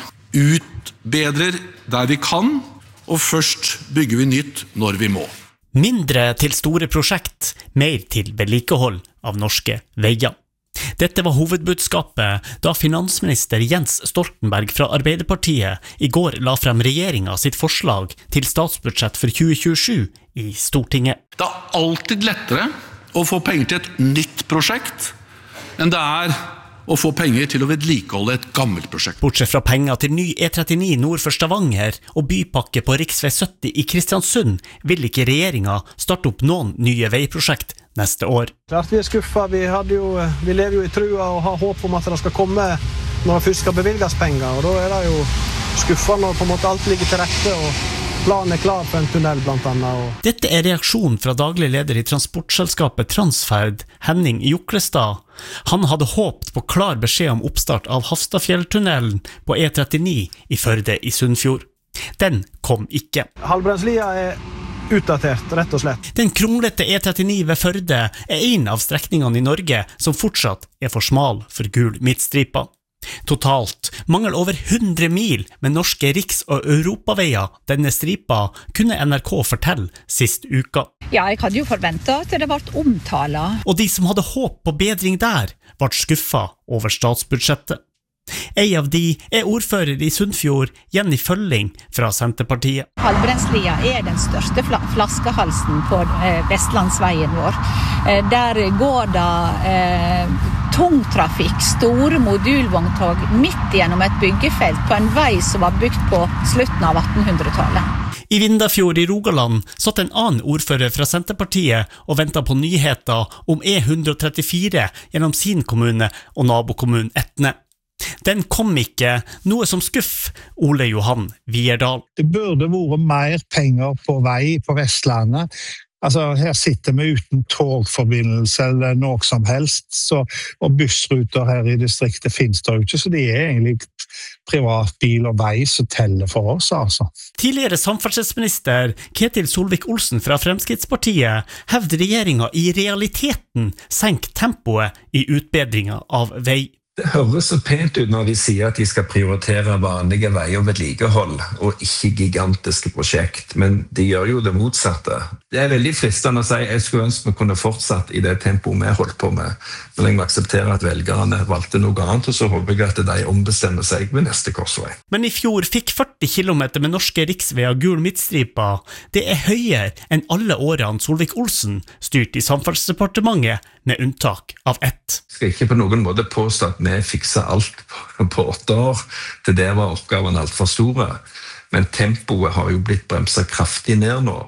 utbedrer der vi kan, og først bygger vi nytt når vi må. Mindre til store prosjekt, mer til vedlikehold av norske veier. Dette var hovedbudskapet da finansminister Jens Stoltenberg fra Arbeiderpartiet i går la frem regjeringen sitt forslag til statsbudsjett for tjue tjuesju i Stortinget. Det er alltid lettere å få penger til et nytt prosjekt enn det er å få penger til å vedlikeholde et gammelt prosjekt. Bortsett fra penger til ny E trettini nord for Stavanger og bypakke på riksvei sytti i Kristiansund, vil ikke regjeringen starte opp noen nye veiprosjekt neste år. Klart vi er skuffet. Vi, hadde jo, vi lever jo i trua og har håp om at det skal komme når det først skal bevilges penger, og da er det jo skuffet når på en måte alt ligger til rette og planen er klar for en tunnel blant annet. Og... Dette er reaksjonen fra daglig leder i transportselskapet Transferd, Henning Juklestad. Han hadde håpt på klar beskjed om oppstart av Hafstadfjelltunnelen på E trettini i Førde i Sunnfjord. Den kom ikke. Halvbrandslia er utdatert, rett og slett. Den kronglete E trettini ved Førde er en av strekningene i Norge som fortsatt er for smal for gul midtstripa. Totalt mangler over hundre mil med norske riks- og europaveier denne stripa, kunne N R K fortelle sist uka. Ja, jeg hadde jo forventet at det ble omtalt. Og de som hadde håp på bedring der, ble skuffet over statsbudsjettet. En av de er ordfører i Sunnfjord, Jenny Følling fra Senterpartiet. Halvbrandslia er den største fla- flaskehalsen på eh, Vestlandsveien vår. Eh, der går det eh, tungtrafikk, store modulvogntog midt gjennom et byggefelt på en vei som var bygd på slutten av attenhundretallet. I Vindafjord i Rogaland satt en annen ordfører fra Senterpartiet og ventet på nyheter om E ett trettifire gjennom sin kommune og nabokommunen Etne. Den kom ikke, noe som skuff Ole Johan Vierdal. Det burde vært mer penger på vei på Vestlandet. Altså, her sitter vi uten togforbindelse eller noe som helst, så, og bussruter her i distriktet finnes det jo ikke, så det er egentlig privat bil og vei som teller for oss, altså. Tidligere samferdselsminister Ketil Solvik-Olsen fra Fremskrittspartiet hevder regjeringen i realiteten senk tempoet i utbedringen av vei. Det høres så pent ut når de sier at de skal prioritere vanlige veier og vedlikehold, og ikke gigantiske prosjekt, men de gjør jo det motsatte. Det er veldig fristende å si jeg skulle ønske vi kunne fortsatt i det tempoet vi holdt på med, men jeg må akseptere at velgerne valgte noe annet, og så håper jeg at de ombestemmer seg ved neste korsvei. Men i fjor fikk førti kilometer med norske riksveier gul midtstripa. Det er høyere enn alle årene Solvik-Olsen styrte i Samferdselsdepartementet, med unntak av ett. Jeg skal ikke på noen måte påstå at vi fikser alt på åtte år, til det var oppgaven alt for store, men tempoet har jo blitt bremset kraftig ned nå.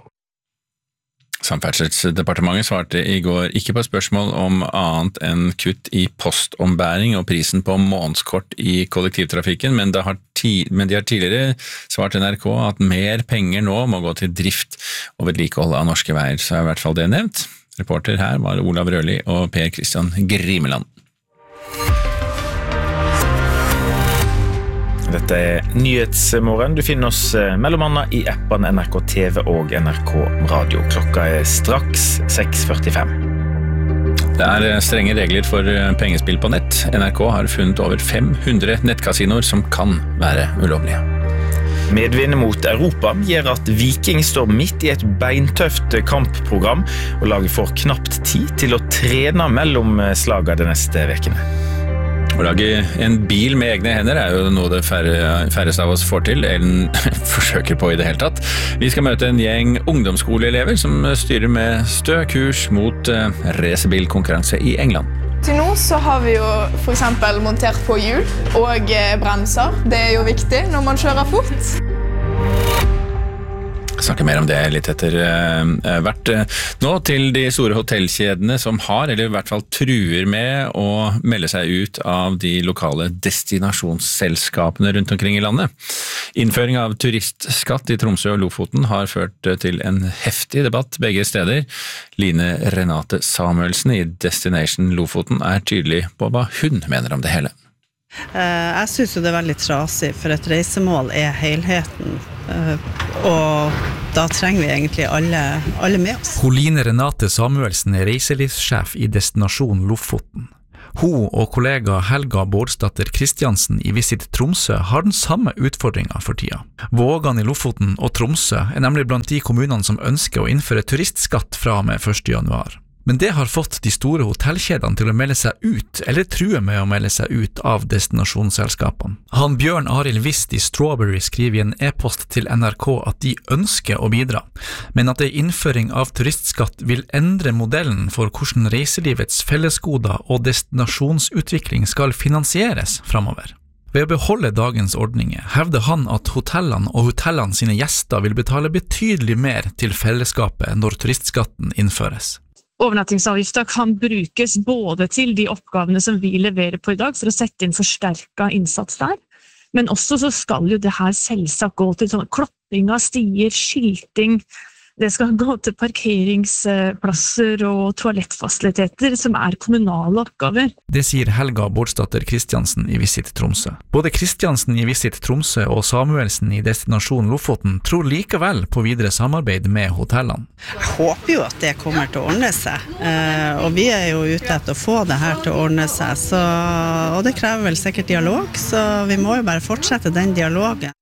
Samferdselsdepartementet svarte i går ikke på spørsmål om annet enn kutt i postombæring og prisen på månedskort i kollektivtrafikken, men, det har ti- men de har tidligere svart N R K at mer penger nå må gå til drift og vedlikehold av norske veier, så er i hvert fall det nevnt. Reporter her var Olav Røli og Per Christian Grimeland. Dette er Nyhetsmorgen. Du finner oss mellom annet i appene N R K T V og N R K Radio. Klokka er straks seks førtifem. Det er strenge regler for pengespill på nett. N R K har funnet over fem hundre nettkasinoer som kan være ulovlige. Medvind mot Europa gjør at Viking står midt i et beintøft kampprogram, og laget får knapt tid til å trene mellom slagene de neste vekene. Å lage en bil med egne hender er jo noe det færre, færreste av oss får til, eller forsøker på i det hele tatt. Vi skal møte en gjeng ungdomsskoleelever som styrer med stø kurs mot racerbilkonkurranse i England. Til nå så har vi jo for eksempel montert på hjul og bremser. Det er jo viktig når man kjører fort. Snakker mer om det litt etter uh, hvert. Nå til de store hotellkjedene som har, eller i hvert fall truer med å melde seg ut av de lokale destinasjonsselskapene rundt omkring i landet. Innføring av turistskatt i Tromsø og Lofoten har ført til en heftig debatt begge steder. Line Renate Samuelsen i Destination Lofoten er tydelig på hva hun mener om det hele. Jeg synes jo det er veldig trasig, for et reisemål er helheten, og da trenger vi egentlig alle, alle med oss. Line Renate Samuelsen er reiselivssjef i Destinasjon Lofoten. Hun og kollega Helga Bårdsdatter Kristiansen i Visit Tromsø har den samme utfordringen for tida. Vågan i Lofoten og Tromsø er nemlig blant de kommunene som ønsker å innføre turistskatt fra og med første januar. Men det har fått de store hotellkjedene til å melde seg ut, eller true med å melde seg ut av destinasjonsselskapene. Han Bjørn Arild Wist i Strawberry skriver i en e-post til N R K at de ønsker å bidra, men at en innføring av turistskatt vil endre modellen for hvordan reiselivets fellesgoder og destinasjonsutvikling skal finansieres fremover. Ved å beholde dagens ordninger hevder han at hotellene og hotellene sine gjester vil betale betydelig mer til fellesskapet når turistskatten innføres. Overnattingsavgifter kan brukes både til de oppgavene som vi leverer på i dag for å sette inn forsterket innsats der, men også så skal jo det her selvsagt gå til sånn klopping av stier, skilting, det skal gå til parkeringsplasser og toalettfasiliteter som er kommunale oppgaver. Det sier Helga Bårdsdatter Kristiansen i Visit Tromsø. Både Kristiansen i Visit Tromsø og Samuelsen i Destinasjon Lofoten tror likevel på videre samarbeid med hotellene. Jeg håper jo at det kommer til å ordne seg, og vi er jo ute etter å få det her til å ordne seg, så, og det krever vel sikkert dialog, så vi må jo bare fortsette den dialogen.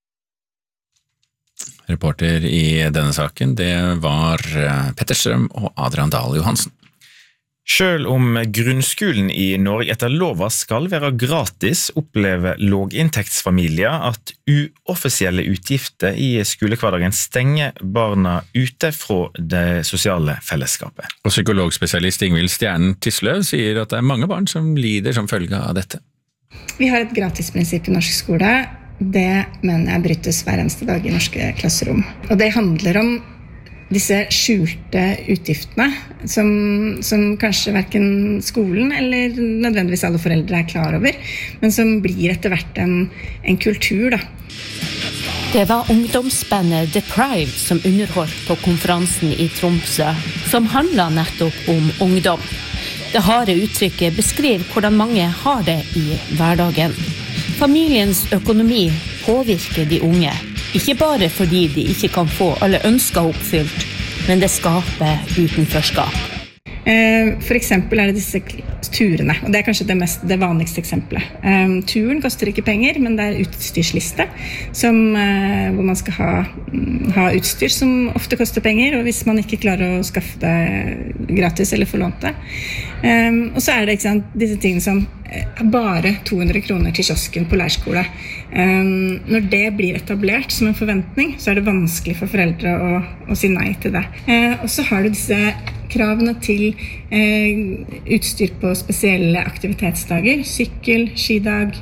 Reporter i denne saken, det var Petter Strøm og Adrian Dahl Johansen. Selv om grunnskolen i Norge etter lova skal være gratis, opplever låginntektsfamilier at uoffisielle utgifter i skolehverdagen stenger barna ute fra det sosiale fellesskapet. Og psykologspesialist Ingvild Stjernen Tisløv sier at det er mange barn som lider som følge av dette. Vi har et gratisprinsipp i norsk skole. Det mener jeg brytes hver eneste dag i norske klasserom. Og det handler om disse skjulte utgiftene som, som kanskje hverken skolen eller nødvendigvis alle foreldre er klar over, men som blir etter hvert en, en kultur, da. Det var ungdomsbandet The Pride som underholdt på konferansen i Tromsø, som handlet nettopp om ungdom. Det harde uttrykket beskriver hvordan mange har det i hverdagen. Familiens økonomi påvirker de unge, ikke bare fordi de ikke kan få alle ønsker oppfylt, men det skaper utenforskap. For eksempel er det disse turene, og det er kanskje det, mest, det vanligste eksempelet. Turen koster ikke penger, men det er utstyrsliste, som, hvor man skal ha, ha utstyr som ofte koster penger, og hvis man ikke klarer å skaffe det gratis eller få lånt det. Og så er det ikke sant, disse tingene som bare to hundre kroner til kiosken på leirskole. Når det blir etablert som en forventning, så er det vanskelig for foreldre å, å si nei til det. Og så har du disse kravene til eh, utstyr på spesielle aktivitetsdager, sykkel, skidag,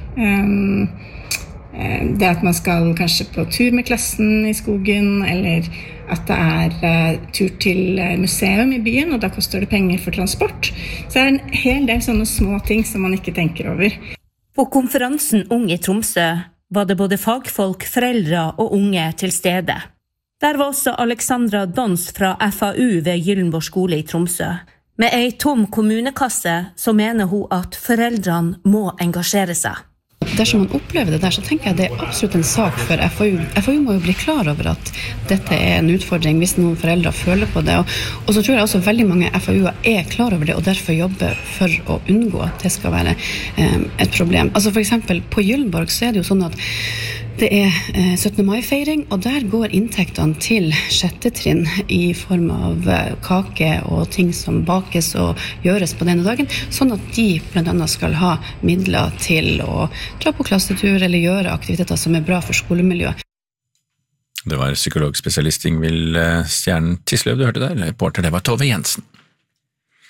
eh, det at man skal kanskje på tur med klassen i skogen, eller at det er eh, tur til museum i byen, og da koster det penger for transport. Så det er en hel del sånne små ting som man ikke tenker over. På konferansen Ung i Tromsø var det både fagfolk, foreldre og unge til stede. Der var også Alexandra Dons fra F A U ved Gyllenborg skole i Tromsø. Med ei tom kommunekasse så mener hun at foreldrene må engasjere seg. Dersom man opplever det der, så tenker jeg det er absolutt en sak for F A U. F A U må jo bli klar over at dette er en utfordring hvis noen foreldre føler på det. Og, og så tror jeg også veldig mange F A U-er er klar over det, og derfor jobber for å unngå at det skal være eh, et problem. Altså for eksempel på Gyllenborg så er det jo sånn at det er syttende mai-feiring, og der går inntektene til sjette trinn i form av kake og ting som bakes og gjøres på denne dagen, sånn at de blant annet skal ha midler til å dra på klassetur eller gjøre aktiviteter som er bra for skolemiljøet. Det var psykologspesialist Ingvild Stjernen Tisløv du hørte der, reporter det var Tove Jensen.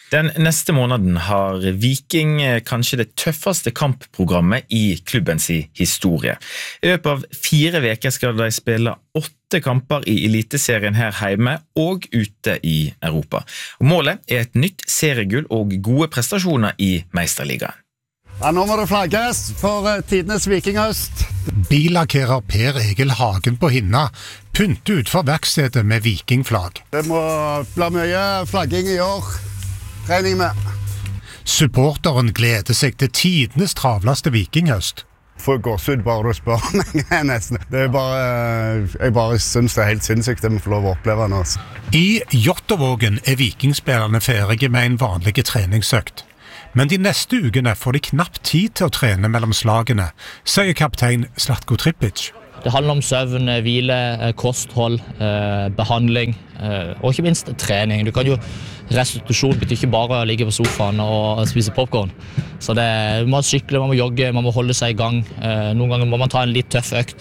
Den neste måneden har Viking kanskje det tøffeste kampprogrammet i klubbens historie. I løpet av fire veker skal de spille åtte kamper i eliteserien her hjemme og ute i Europa. Og målet er et nytt seriegull og gode prestasjoner i Meisterligaen. Ja, nå må det flagges for tidenes Vikinghøst. Billakkerer Per Egil Hagen på Hinna, pynte ut for verkstedet med vikingflagg. Det må bli mye flagging i år, regner jeg med. Supporteren gleder seg til tidenes travleste vikinghøst. For gåsehud bare du spør meg nesten. Det er bare, jeg bare synes det er helt sinnssykt det vi får lov å oppleve nå. I Jåttåvågen er vikingspillerne ferdige med en vanlig treningsøkt. Men de neste ukene får de knapt tid til å trene mellom slagene, sier kaptein Zlatko Tripic. Det handler om søvn, hvile, kosthold, behandling og ikke minst trening. Du kan jo, restitusjon betyr ikke bare å ligge på sofaen og spise popcorn. Så det, man må sykle, man må jogge, man må holde seg i gang. Noen ganger må man ta en litt tøff økt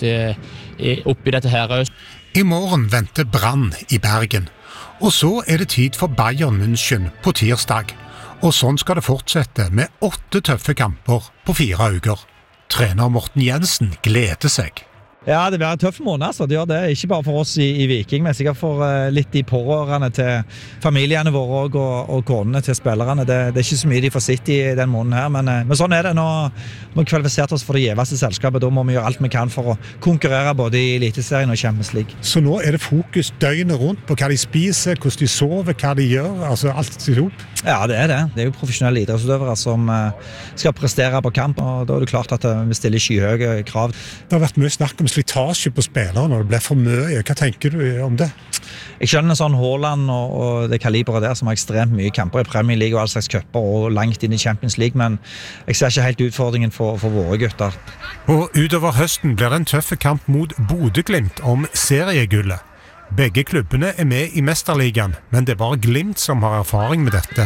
oppi dette her. I morgen venter Brann i Bergen. Og så er det tid for Bayern München på tirsdag. Og sånn skal det fortsette med åtte tøffe kamper på fire uker. Trener Morten Jensen gleder seg. Ja, det blir en tøff måned, altså. Det gjør det. Ikke bare for oss i, i Viking, men sikkert for uh, litt de pårørende til familiene våre og, og, og konene til spillerne. Det, det er ikke så mye de får sitt i den måneden her, men, uh, men sånn er det. Nå må vi kvalifisert oss for det gjeveste selskapet. Da må vi gjøre alt vi kan for å konkurrere både i Eliteserien og Champions League. Så nå er det fokus døgnet rundt på hva de spiser, hvordan de sover, hva de gjør, altså alt til opp? Ja, det er det. Det er jo profesjonelle idrettsutøvere som uh, skal prestere på kamp, og da er det klart at uh, vi stiller skyhøye krav. Det har vært mye snakk om slitasje på spillere når det blir for mye. Hva tenker du om det? Jeg skjønner sånn Haaland og, og det kaliberet der som har ekstremt mye kamper i Premier League og all slags køpper og langt inn i Champions League, men jeg ser ikke helt utfordringen for, for våre gutter. Og utover høsten blir det en tøffe kamp mot Bodø/Glimt om seriegullet. Begge klubbene er med i Mesterligaen, men det er bare Glimt som har erfaring med dette.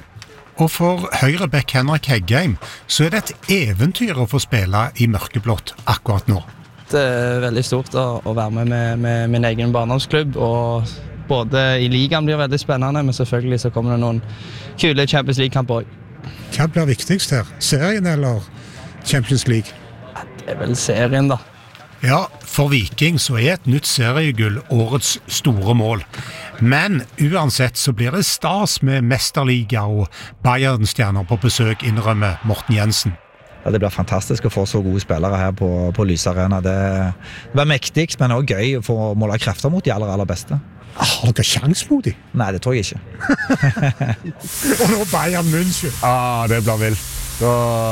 Og for høyrebekk Henrik Heggheim så er det et eventyr å få spille i mørkeblått akkurat nå. Det er veldig stort å, å være med, med med min egen barndomsklubb, og både i ligaen blir veldig spennende, men selvfølgelig så kommer det noen kule Champions League-kamper også. Hva blir viktigst her? Serien eller Champions League? Det er vel serien da. Ja, for Viking så er et nytt seriegull årets store mål. Men uansett så blir det stas med Mesterliga og Bayern-stjerner på besøk, innrømmer Morten Jensen. Ja, det blir fantastisk å få så gode spillere her på, på Lysarena. Det, det blir mektigst, men også gøy å få måle krefter mot de aller, aller beste. Har dere sjans mot de? Nei, det tror jeg ikke. Og nå Bayern München. Ja, det blir vilt. Så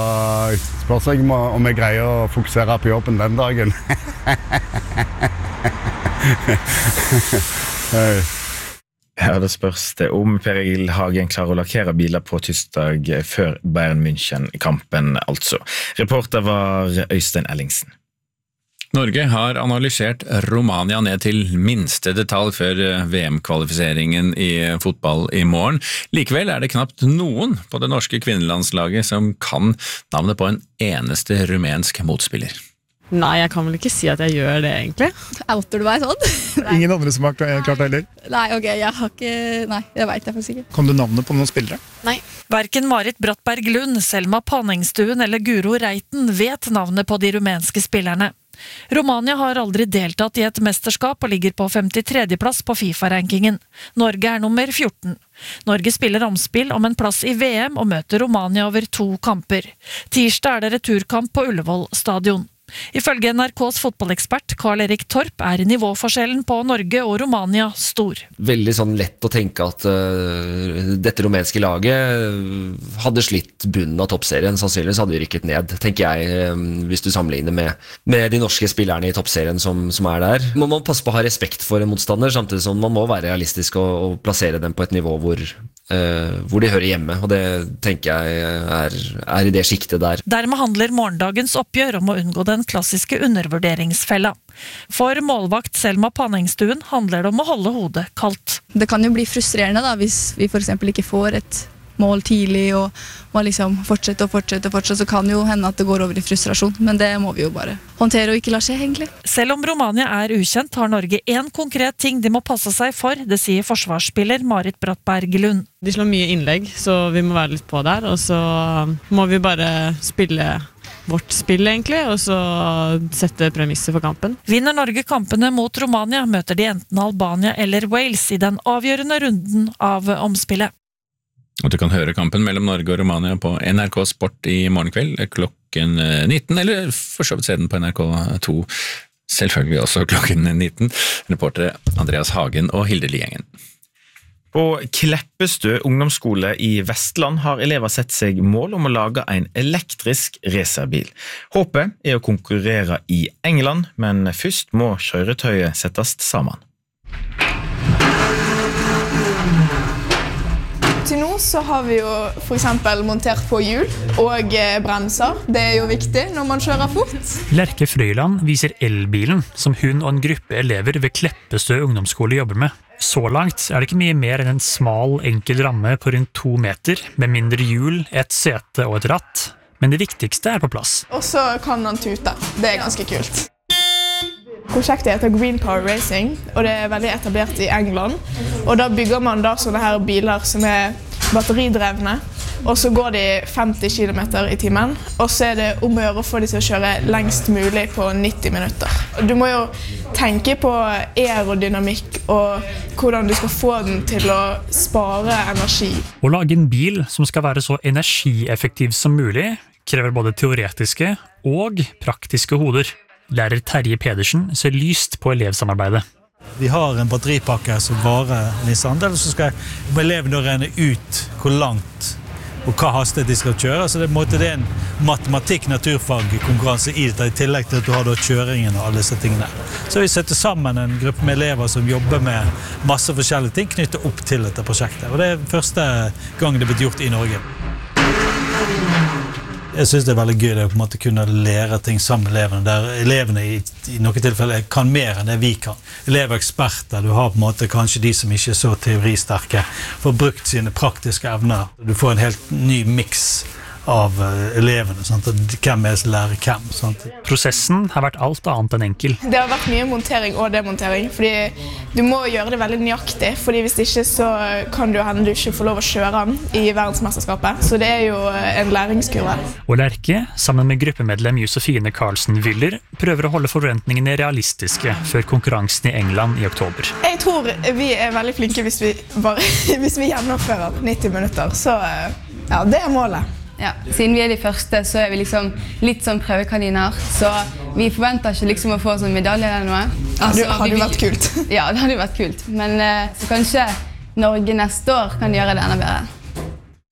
spørs jeg om jeg greier å fokusere på jobben den dagen. Ja, da spørs det om Per Egil Hagen klarer å lakkere biler på tirsdag før Bayern München-kampen, altså. Reporter var Øystein Ellingsen. Norge har analysert Romania ned til minste detalj før V M-kvalifiseringen i fotball i morgen. Likevel er det knapt noen på det norske kvinnelandslaget som kan navnet på en eneste rumensk motspiller. Nei, jeg kan vel ikke si at jeg gjør det egentlig. Outer du meg sånn? Ingen andre som har klart det heller? Nei, ok, jeg har ikke... Nei, jeg vet det faktisk ikke. Kan du navnet på noen spillere? Nei. Hverken Marit Brattberg Lund, Selma Panningstuen eller Guro Reiten vet navnet på de rumenske spillerne. Romania har aldri deltatt i et mesterskap og ligger på femtitredje plass på FIFA-rankingen. Norge er nummer fjorten. Norge spiller omspill om en plass i V M og møter Romania over to kamper. Tirsdag er det returkamp på Ullevål stadion. Ifølge N R K's fotballekspert Karl Erik Torp er nivåforskjellen på Norge og Romania stor. Veldig sånn lett å tenke at uh, dette rumenske laget hadde slitt bunnen av toppserien, sannsynligvis hadde vi rykket ned, tenker jeg, um, hvis du sammenligner med, med de norske spillerne i toppserien som, som er der. Man må passe på å ha respekt for en motstander, samtidig som man må være realistisk og, og plassere dem på et nivå hvor Uh, hvor de hører hjemme, og det tenker jeg er, er i det skiktet der. Dermed handler morgendagens oppgjør om å unngå den klassiske undervurderingsfella. For målvakt Selma Panningstuen handler det om å holde hodet kaldt. Det kan jo bli frustrerende da, hvis vi for eksempel ikke får et mål tidlig og må liksom fortsette og fortsette og fortsette, så kan det jo hende at det går over i frustrasjon, men det må vi jo bare håndtere og ikke la skje, egentlig. Selv om Romania er ukjent, har Norge en konkret ting de må passe seg for, det sier forsvarsspiller Marit Brattberg Lund. De slår mye innlegg, så vi må være litt på der, og så må vi bare spille vårt spill egentlig, og så sette premisser for kampen. Vinner Norge kampene mot Romania, møter de enten Albania eller Wales i den avgjørende runden av omspillet. Og du kan høre kampen mellom Norge og Romania på N R K Sport i morgen kveld klokken nitten, eller for så vidt se den på N R K to, selvfølgelig også klokken nitten. Reportere Andreas Hagen og Hilde Liengen. På Kleppestø ungdomsskole i Vestland har elever sett seg mål om å lage en elektrisk racerbil. Håpet er å konkurrere i England, men først må kjøretøyet settes sammen. Til nå så har vi jo for eksempel montert på hjul og bremser. Det er jo viktig når man kjører fort. Lerke Frøyland viser elbilen som hun og en gruppe elever ved Kleppestø ungdomsskole jobber med. Så langt er det ikke mye mer enn en smal, enkel ramme på rundt to meter, med mindre hjul, et sete og et ratt. Men det viktigste er på plass. Og så kan han tute. Det er ganske kult. Prosjektet heter Green Power Racing, og det er veldig etablert i England. Og da bygger man da sånne her biler som er batteridrevne, og så går de femti kilometer i timen, og så er det om å gjøre å få de til å kjøre lengst mulig på nitti minutter. Du må jo tenke på aerodynamikk og hvordan du skal få den til å spare energi. Å lage en bil som skal være så energieffektiv som mulig, krever både teoretiske og praktiske hoder. Lærer Terje Pedersen ser lyst på elevsamarbeidet. Vi har en batteripakke som varer en viss andel, så skal eleven da regne ut hvor langt og hva hastighet de skal kjøre. Så det, det er en matematikk-naturfag-konkurranse i det, i tillegg til at du har da kjøringen og alle disse tingene. Så vi setter sammen en gruppe med elever som jobber med masse forskjellige ting knyttet opp til dette prosjektet. Og det er første gang det er blitt gjort i Norge. Jeg synes det er veldig gøy det å på en måte kunne lære ting sammen med elevene, der elevene i, i noen tilfeller kan mer enn det vi kan. Eleveksperter, du har på en måte kanskje de som ikke er så teoristerke, får brukt sine praktiske evner. Du får en helt ny mix av elevene, sant? Hvem er som lærer hvem. Sant? Prosessen har vært alt annet enn enkel. Det har vært mye montering og demontering, fordi du må gjøre det veldig nøyaktig, fordi hvis ikke så kan du hende du ikke får lov å kjøre den i verdensmesterskapet, så det er jo en læringskurve. Og Lerke, sammen med gruppemedlem Josefine Karlsen-Wyller, prøver å holde forventningene realistiske før konkurransen i England i oktober. Jeg tror vi er veldig flinke hvis vi, bare, hvis vi gjennomfører nitti minutter, så ja, det er målet. Ja, siden vi er de første, så er vi liksom litt som prøvekaniner, så vi forventer ikke liksom å få sånn medalje eller noe. Altså, det hadde jo vært kult. Ja, det hadde vært kult, men eh, så kanskje Norge neste år kan gjøre det enda bedre.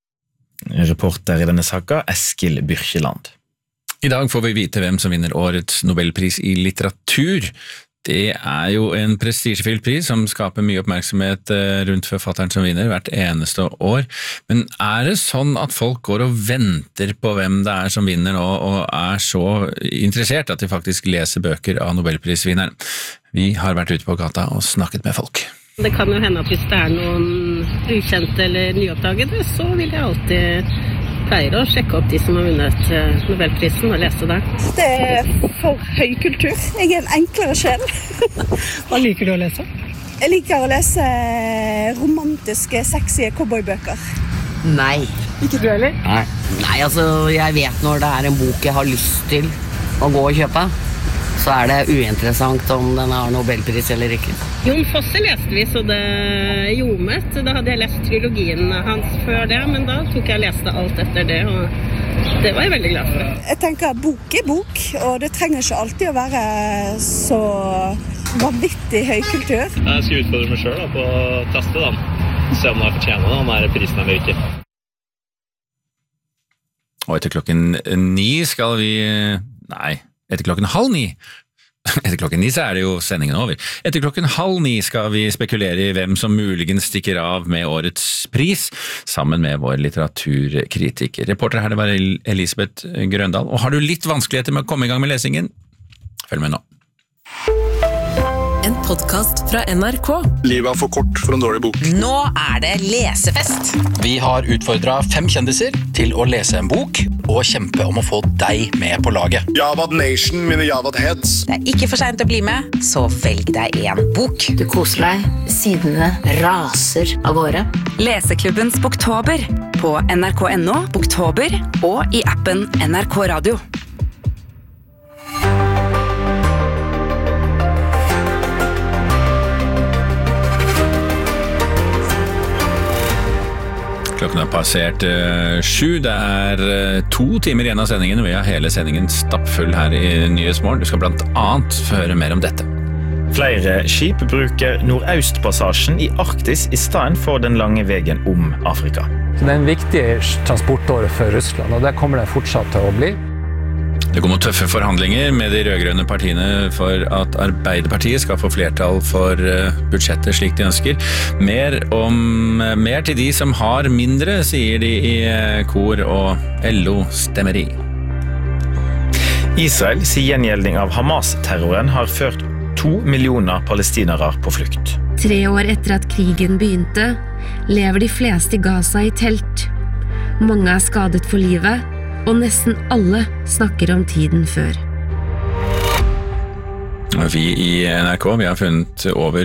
Reporter i denne saken, Eskil Byrkjeland. I dag får vi vite hvem som vinner årets Nobelpris i litteratur. Det er jo en prestisjefylt pris som skaper mye oppmerksomhet rundt forfatteren som vinner hvert eneste år. Men er det sånn at folk går og venter på hvem det er som vinner nå, og er så interessert at de faktisk leser bøker av Nobelprisvinneren? Vi har vært ute på gata og snakket med folk. Det kan jo hende at hvis det er noen ukjente eller nyoppdagede, så vil jeg alltid pleier å sjekke opp de som har vunnet Nobelprisen og lese der. Det er for høy kultur. Jeg er en enklere sjel. Hva liker du å lese? Jeg liker å lese romantiske, sexy cowboybøker. Nei. Ikke du heller? Nei. Nei, altså, jeg vet når det er en bok jeg har lyst til å gå og kjøpe, så er det uinteressant om den har Nobelpris eller ikke. Jon Fosse leste vi, så det ljomet. Da hadde jeg lest trilogien hans før det, men da tok jeg og leste alt etter det, og det var jeg veldig glad for. Jeg tenker bok er bok, og det trenger ikke alltid å være så vanvittig høy kultur. Jeg skal utfordre meg selv da, på å teste den, se om jeg fortjener den, om det er prisen eller ikke. Og etter klokken ni skal vi... Nei... Etter klokken halv ni, etter klokken ni så er det jo sendingen over. Etter klokken halv ni skal vi spekulere i hvem som muligens stikker av med årets pris, sammen med vår litteraturkritiker. Reporter her, det var Elisabeth Grøndal. Og har du litt vanskeligheter med å komme i gang med lesingen? Følg med nå. En podcast fra N R K. Livet er for kort for en dårlig bok. Nå er det lesefest. Vi har utfordret fem kjendiser til å lese en bok og kjempe om å få deg med på laget. Javad Nation, mine Javad Heads. Det er ikke for sent å bli med, så velg deg en bok. Du koser deg, sidene raser av gårde. Leseklubbens Boktober på N R K punktum no, Boktober og i appen N R K Radio. Klokken har passert uh, sju. Det er uh, to timer igjen av sendingen. Vi har hele sendingen stappfull her i Nyhetsmorgen. Du skal blant annet høre mer om dette. Flere skip bruker Nordøstpassasjen i Arktis i stedet for den lange veien om Afrika. Så det er en viktig transportåre for Russland, og det kommer det fortsatt til å bli. Det går mot tøffe forhandlinger med de rødgrønne partiene for at Arbeiderpartiet skal få flertall for budsjettet slik de ønsker. Mer, om, mer til de som har mindre, sier de i kor og L O stemmer i. Israel sier gjengjelding av Hamas-terroren har ført to millioner palestinere på flukt. Tre år etter at krigen begynte, lever de fleste i Gaza i telt. Mange er skadet for livet, og nesten alle snakker om tiden før. Vi i N R K vi har funnet over